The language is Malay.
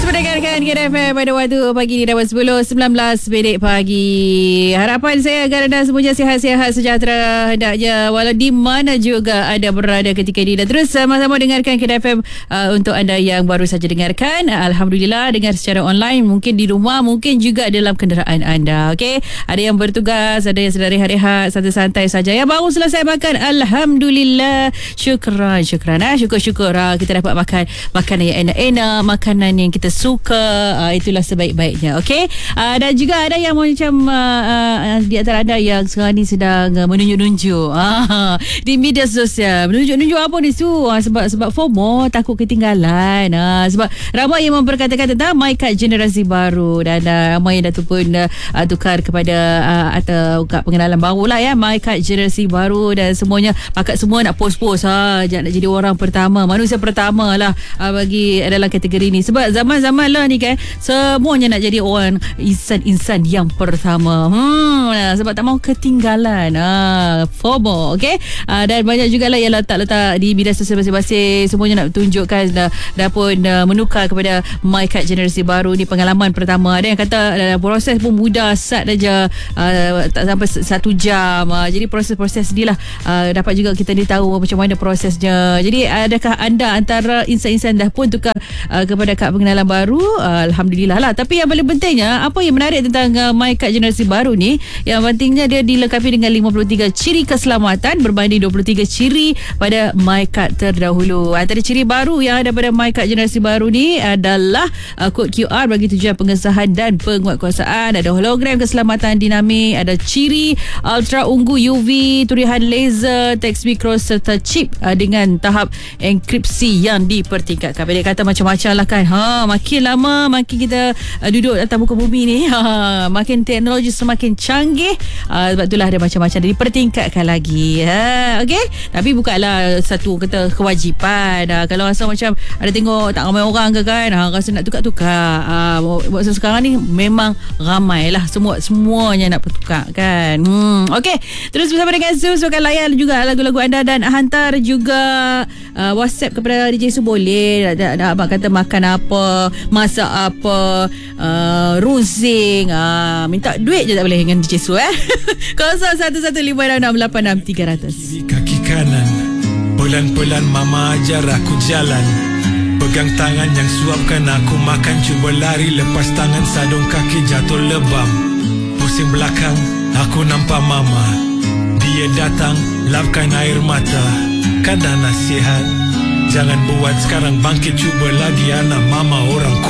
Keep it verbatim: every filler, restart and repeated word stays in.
mendengarkan Kira F M pada waktu pagi ni dah sepuluh sembilan belas minit pagi. Harapan saya agar anda semuanya sihat-sihat sejahtera hendaknya walau di mana juga anda berada ketika ini. Dan terus sama-sama dengarkan Kira F M uh, untuk anda yang baru saja dengarkan. Alhamdulillah dengar secara online, mungkin di rumah, mungkin juga dalam kenderaan anda. Okey, ada yang bertugas, ada yang sedang rehat-rehat, santai-santai saja. Yang baru selesai makan, Alhamdulillah, syukran, syukran. Ah, syukur-syukur ah, kita dapat makan makanan yang enak-enak, makanan yang kita suka, uh, itulah sebaik-baiknya. Okey, uh, dan juga ada yang macam uh, uh, di antara anda yang sekarang ni sedang uh, menunjuk-nunjuk uh, di media sosial. Menunjuk-nunjuk apa ni Su? Uh, sebab sebab FOMO, takut ketinggalan. Uh, sebab ramai yang memperkatakan tentang My Card generasi baru, dan uh, ramai yang dah tu pun uh, tukar kepada uh, atau ungkap pengenalan baru lah ya, My Card generasi baru, dan semuanya pakat semua nak post-post ha, nak jadi orang pertama, manusia pertama lah uh, bagi dalam kategori ni. Sebab zaman-zaman lah ni kan, semuanya nak jadi orang insan-insan yang pertama. Hmm, sebab tak mahu ketinggalan. Ha, FOMO, okey. Ha, dan banyak jugalah yang letak-letak di media sosial masing-masing. Semuanya nak tunjukkan dah, dah pun dah menukar kepada My Card generasi baru ni pengalaman pertama. Ada yang kata uh, proses pun mudah, sat saja, uh, tak sampai satu jam. Uh, jadi proses-proses ni lah uh, dapat juga kita ni tahu macam mana prosesnya. Jadi adakah anda antara insan-insan dah pun tukar uh, kepada kad pengenalan baru? Uh, Alhamdulillah lah. Tapi yang paling pentingnya, apa yang menarik tentang uh, My Card generasi baru ni, yang pentingnya dia dilengkapi dengan lima puluh tiga ciri keselamatan berbanding dua puluh tiga ciri pada My Card terdahulu. Antara ciri baru yang ada pada My Card generasi baru ni adalah uh, kod Q R bagi tujuan pengesahan dan penguatkuasaan, ada hologram keselamatan dinamik, ada ciri ultra ungu U V, turihan laser, teks mikro serta chip uh, dengan tahap enkripsi yang dipertingkatkan. Dia kata macam-macam lah kan. Ha, makin lama makin kita uh, duduk atas muka bumi ni, ha, makin teknologi semakin canggih. Uh, sebab itulah ada macam-macam dipertingkatkan lagi. Ha, okey. Tapi bukanlah satu kata kewajipan. Uh, kalau rasa macam ada tengok tak ramai orang ke kan, ha, rasa nak tukar-tukar. Uh, masa sekarang ni memang ramai lah, semua semuanya nak bertukar kan. Hmm, okey. Terus bersama dengan Su, sukan layan juga lagu-lagu anda dan hantar juga uh, WhatsApp kepada D J Su boleh. Nak, nak abang kata makan apa, masak apa, uh, runsing, uh, minta duit je tak boleh dengan D J Su eh. kosong satu satu lima enam enam lapan enam tiga kosong kosong. Kaki kanan, pelan-pelan mama ajar aku jalan. Pegang tangan yang suapkan aku makan, cuba lari lepas tangan sadung kaki jatuh lebam. Pusing belakang, aku nampak mama. Dia datang, lapkan air mata. Kan dah nasihat, jangan buat sekarang, bangkit cuba lagi anak mama orang